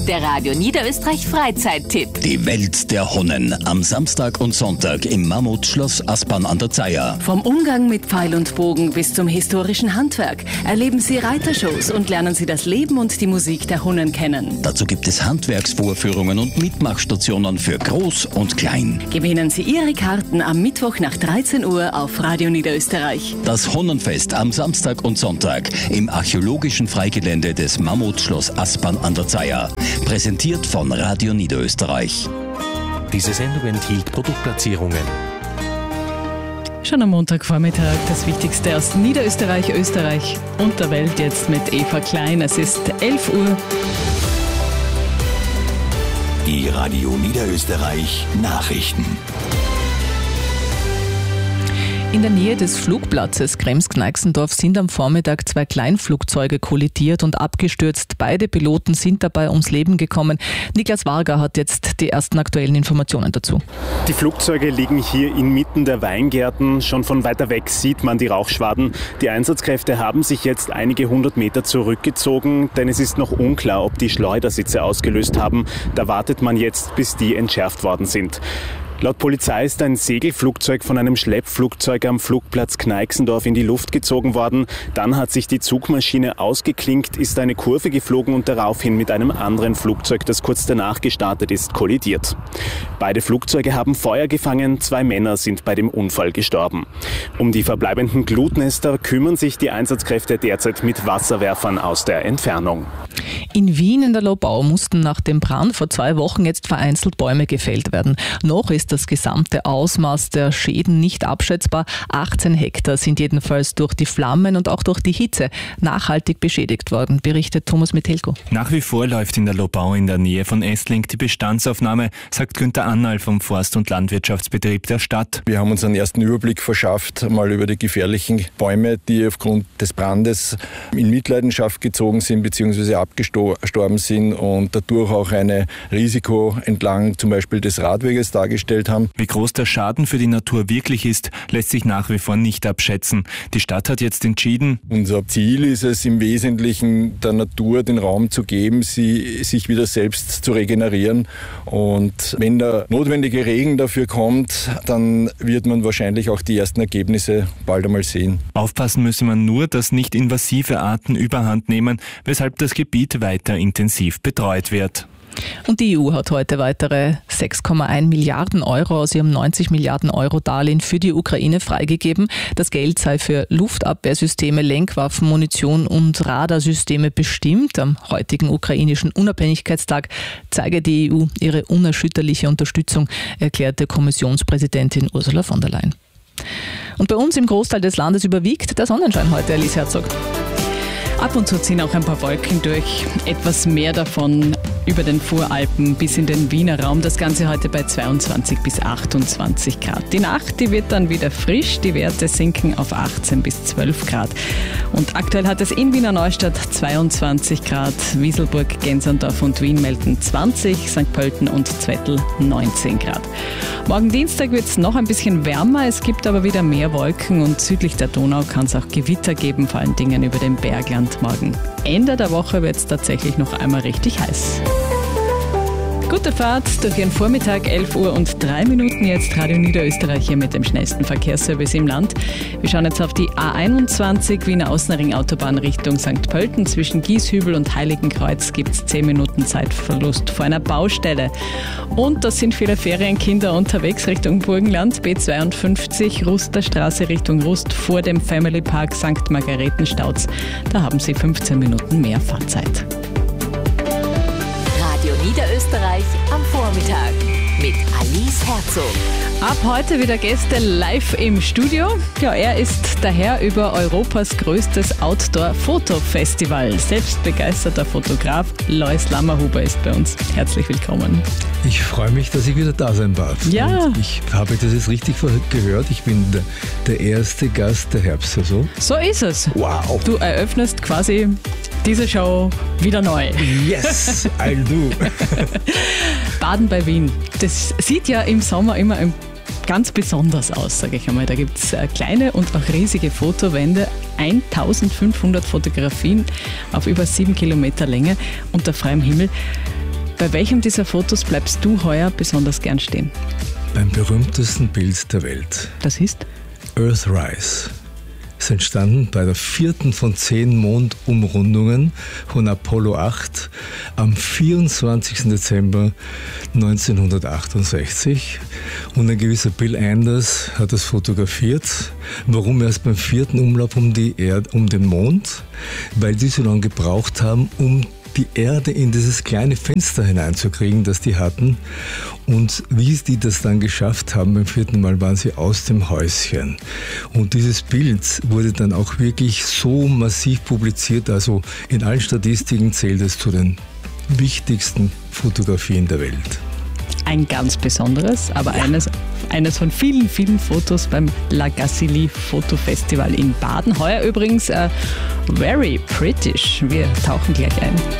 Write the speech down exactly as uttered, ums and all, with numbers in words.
der Radio Niederösterreich Freizeittipp. Die Welt der Hunnen am Samstag und Sonntag im Mammutschloss Aspern an der Zeiher. Vom Umgang mit Pfeil und Bogen bis zum historischen Handwerk erleben Sie Reitershows und lernen Sie das Leben und die Musik der Hunnen kennen. Dazu gibt es Handwerksvorführungen und Mitmachstationen für Groß und Klein. Gewinnen Sie Ihre Karten am Mittwoch nach dreizehn Uhr auf Radio Niederösterreich. Das Hunnenfest am Samstag und Sonntag im archäologischen Freigelände des Mammutschloss Aspern an der Zeiher. Präsentiert von Radio Niederösterreich. Diese Sendung enthielt Produktplatzierungen. Schon am Montagvormittag das Wichtigste aus Niederösterreich, Österreich und der Welt jetzt mit Eva Klein. Es ist elf Uhr. Die Radio Niederösterreich Nachrichten. In der Nähe des Flugplatzes Krems-Kneixendorf sind am Vormittag zwei Kleinflugzeuge kollidiert und abgestürzt. Beide Piloten sind dabei ums Leben gekommen. Niklas Varga hat jetzt die ersten aktuellen Informationen dazu. Die Flugzeuge liegen hier inmitten der Weingärten. Schon von weiter weg sieht man die Rauchschwaden. Die Einsatzkräfte haben sich jetzt einige hundert Meter zurückgezogen, denn es ist noch unklar, ob die Schleudersitze ausgelöst haben. Da wartet man jetzt, bis die entschärft worden sind. Laut Polizei ist ein Segelflugzeug von einem Schleppflugzeug am Flugplatz Kneixendorf in die Luft gezogen worden. Dann hat sich die Zugmaschine ausgeklinkt, ist eine Kurve geflogen und daraufhin mit einem anderen Flugzeug, das kurz danach gestartet ist, kollidiert. Beide Flugzeuge haben Feuer gefangen, zwei Männer sind bei dem Unfall gestorben. Um die verbleibenden Glutnester kümmern sich die Einsatzkräfte derzeit mit Wasserwerfern aus der Entfernung. In Wien in der Lobau mussten nach dem Brand vor zwei Wochen jetzt vereinzelt Bäume gefällt werden. Noch ist das gesamte Ausmaß der Schäden nicht abschätzbar. achtzehn Hektar sind jedenfalls durch die Flammen und auch durch die Hitze nachhaltig beschädigt worden, berichtet Thomas Metelko. Nach wie vor läuft in der Lobau in der Nähe von Essling die Bestandsaufnahme, sagt Günther Annal vom Forst- und Landwirtschaftsbetrieb der Stadt. Wir haben uns einen ersten Überblick verschafft, mal über die gefährlichen Bäume, die aufgrund des Brandes in Mitleidenschaft gezogen sind bzw. abgestorben sind und dadurch auch ein Risiko entlang zum Beispiel des Radweges dargestellt haben. Wie groß der Schaden für die Natur wirklich ist, lässt sich nach wie vor nicht abschätzen. Die Stadt hat jetzt entschieden. Unser Ziel ist es im Wesentlichen, der Natur den Raum zu geben, sie sich wieder selbst zu regenerieren. Und wenn der notwendige Regen dafür kommt, dann wird man wahrscheinlich auch die ersten Ergebnisse bald einmal sehen. Aufpassen müsse man nur, dass nicht invasive Arten überhand nehmen, weshalb das Gebiet weiter intensiv betreut wird. Und die E U hat heute weitere sechs Komma eins Milliarden Euro aus ihrem neunzig Milliarden Euro Darlehen für die Ukraine freigegeben. Das Geld sei für Luftabwehrsysteme, Lenkwaffen, Munition und Radarsysteme bestimmt. Am heutigen ukrainischen Unabhängigkeitstag zeige die E U ihre unerschütterliche Unterstützung, erklärte Kommissionspräsidentin Ursula von der Leyen. Und bei uns im Großteil des Landes überwiegt der Sonnenschein heute, Alice Herzog. Ab und zu ziehen auch ein paar Wolken durch. Etwas mehr davon über den Voralpen bis in den Wiener Raum. Das Ganze heute bei zweiundzwanzig bis achtundzwanzig Grad. Die Nacht, die wird dann wieder frisch. Die Werte sinken auf achtzehn bis zwölf Grad. Und aktuell hat es in Wiener Neustadt zweiundzwanzig Grad. Wieselburg, Gensandorf und Wien melden zwanzig, Sankt Pölten und Zwettl neunzehn Grad. Morgen Dienstag wird es noch ein bisschen wärmer. Es gibt aber wieder mehr Wolken und südlich der Donau kann es auch Gewitter geben, vor allen Dingen über dem Bergland. Morgen Ende der Woche wird es tatsächlich noch einmal richtig heiß. Gute Fahrt durch Ihren Vormittag, elf Uhr und drei Minuten jetzt Radio Niederösterreich hier mit dem schnellsten Verkehrsservice im Land. Wir schauen jetzt auf die A einundzwanzig Wiener Außenring Autobahn Richtung Sankt Pölten. Zwischen Gieshübel und Heiligenkreuz gibt es zehn Minuten Zeitverlust vor einer Baustelle. Und da sind viele Ferienkinder unterwegs Richtung Burgenland. B zweiundfünfzig Rusterstraße Richtung Rust vor dem Family Park Sankt Margaretenstauz. Da haben Sie fünfzehn Minuten mehr Fahrzeit. Radio Niederösterreich am Vormittag mit Alice Herzog. Ab heute wieder Gäste live im Studio. Ja, er ist der Herr über Europas größtes Outdoor-Fotofestival. Selbstbegeisterter Fotograf Lois Lammerhuber ist bei uns. Herzlich willkommen. Ich freue mich, dass ich wieder da sein darf. Ja. Und ich habe das jetzt richtig gehört. Ich bin der, der erste Gast der Herbstsaison. So ist es. Wow. Du eröffnest quasi diese Show wieder neu. Yes, I'll do. Baden bei Wien. Das sieht ja im Sommer immer ein ganz besonders aus, sage ich einmal. Da gibt es kleine und auch riesige Fotowände, eintausendfünfhundert Fotografien auf über sieben Kilometer Länge unter freiem Himmel. Bei welchem dieser Fotos bleibst du heuer besonders gern stehen? Beim berühmtesten Bild der Welt. Das ist? Earthrise. Es ist entstanden bei der vierten von zehn Mondumrundungen von Apollo acht am vierundzwanzigsten Dezember neunzehnhundertachtundsechzig. Und ein gewisser Bill Anders hat das fotografiert. Warum erst beim vierten Umlauf um die Erde, um den Mond? Weil die so lange gebraucht haben, um die Erde in dieses kleine Fenster hineinzukriegen, das die hatten. Und wie die das dann geschafft haben, beim vierten Mal waren sie aus dem Häuschen. Und dieses Bild wurde dann auch wirklich so massiv publiziert, also in allen Statistiken zählt es zu den wichtigsten Fotografien der Welt. Ein ganz besonderes, aber ja. eines, eines von vielen, vielen Fotos beim La Gacilly Fotofestival in Baden. Heuer übrigens uh, Very British. Wir tauchen gleich ein.